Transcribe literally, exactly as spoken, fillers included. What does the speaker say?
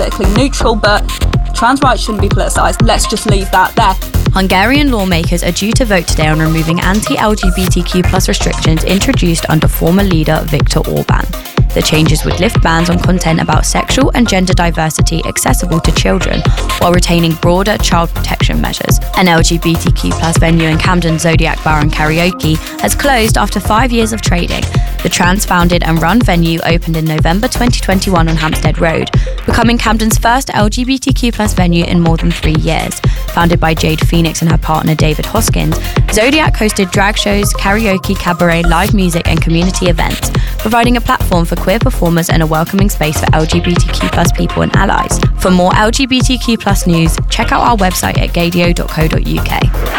politically neutral, but trans rights shouldn't be politicised. Let's just leave that there. Hungarian lawmakers are due to vote today on removing anti-L G B T Q plus restrictions introduced under former leader Viktor Orban. The changes would lift bans on content about sexual and gender diversity accessible to children, while retaining broader child protection measures. An L G B T Q plus venue in Camden, Zodiac Bar and Karaoke, has closed after five years of trading. The trans-founded and run venue opened in November twenty twenty-one on Hampstead Road, becoming Camden's first L G B T Q plus venue in more than three years. Founded by Jade Phoenix and her partner David Hoskins, Zodiac hosted drag shows, karaoke, cabaret, live music and community events, providing a platform for queer performers and a welcoming space for L G B T Q plus people and allies. For more L G B T Q plus news, check out our website at gaydio dot co dot uk.